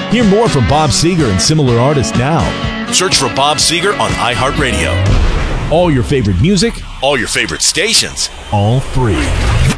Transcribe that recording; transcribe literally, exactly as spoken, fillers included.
Hear more from Bob Seger and similar artists now. Search for Bob Seger on iHeartRadio. All your favorite music, all your favorite stations, all free.